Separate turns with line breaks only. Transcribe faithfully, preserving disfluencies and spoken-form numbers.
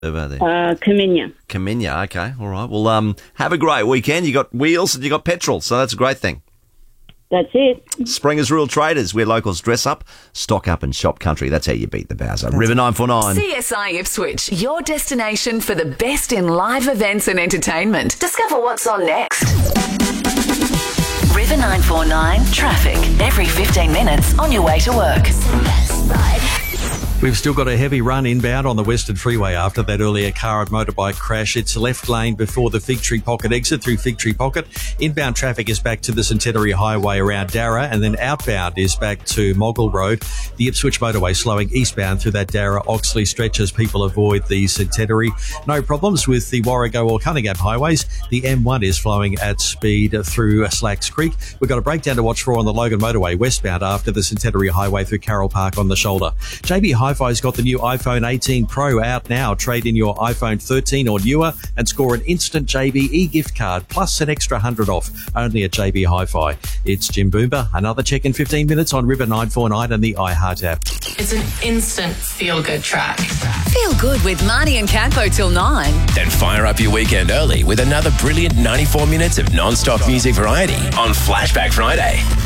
Over there.
Uh, Kaminya.
Kaminya, okay, all right. Well, um, have a great weekend. You got wheels and you got petrol, so that's a great thing.
That's it.
Springer's Rural Traders, where locals dress up, stock up and shop country. That's how you beat the Bowser. River nine four nine.
C S I Ipswich, your destination for the best in live events and entertainment. Discover what's on next. River nine four nine traffic. Every fifteen minutes on your way to work.
We've still got a heavy run inbound on the Western Freeway after that earlier car and motorbike crash. It's left lane before the Fig Tree Pocket exit through Fig Tree Pocket. Inbound traffic is back to the Centenary Highway around Darra, and then outbound is back to Moggle Road. The Ipswich motorway slowing eastbound through that Darra-Oxley stretch as people avoid the Centenary. No problems with the Warrego or Cunningham highways. The M one is flowing at speed through Slacks Creek. We've got a breakdown to watch for on the Logan motorway westbound after the Centenary Highway through Carroll Park on the shoulder. J B Hi-Fi's got the new iPhone eighteen Pro out now. Trade in your iPhone thirteen or newer and score an instant J B e-gift card plus an extra hundred off. Only at J B Hi-Fi. It's Jim Boomba. Another check in fifteen minutes on River nine four nine and the iHeart app.
It's an instant feel-good track.
Feel good with Marnie and Campo till nine.
Then fire up your weekend early with another brilliant ninety-four minutes of non-stop music variety on Flashback Friday.